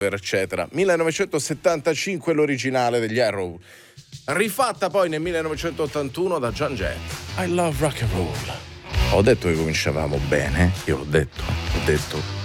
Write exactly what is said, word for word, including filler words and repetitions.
eccetera. millenovecentosettantacinque l'originale degli Arrow, rifatta poi nel millenovecentottantuno da Joan Jett. I love rock and roll. Ho detto che cominciavamo bene, io l'ho detto, ho detto